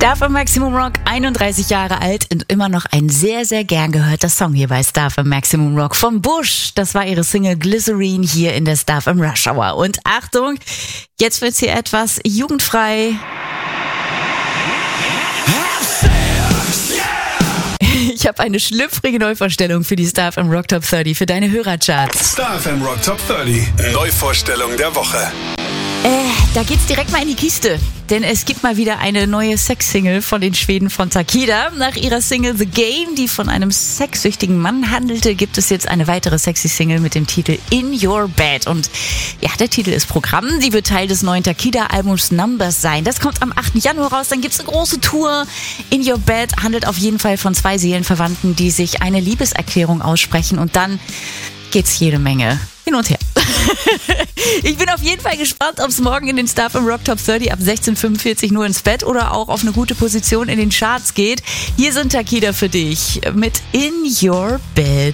Star FM Maximum Rock, 31 Jahre alt und immer noch ein sehr, sehr gern gehörter Song hier bei Star FM Maximum Rock von Bush. Das war ihre Single Glycerine hier in der Star FM Rush Hour. Und Achtung, jetzt wird's hier etwas jugendfrei. Ich habe eine schlüpfrige Neuvorstellung für die Star FM Rock Top 30 für deine Hörercharts. Star FM Rock Top 30, Neuvorstellung der Woche. Da geht's direkt mal in die Kiste, denn es gibt mal wieder eine neue Sex-Single von den Schweden von Takida. Nach ihrer Single The Game, die von einem sexsüchtigen Mann handelte, gibt es jetzt eine weitere sexy Single mit dem Titel In Your Bed. Und ja, der Titel ist Programm. Die wird Teil des neuen Takida-Albums Numbers sein. Das kommt am 8. Januar raus. Dann gibt's eine große Tour. In Your Bed handelt auf jeden Fall von zwei Seelenverwandten, die sich eine Liebeserklärung aussprechen. Und dann geht's jede Menge hin und her. Ich bin auf jeden Fall gespannt, ob es morgen in den Star FM Rock Top 30 ab 16:45 nur ins Bett oder auch auf eine gute Position in den Charts geht. Hier sind Takida für dich mit In Your Bed.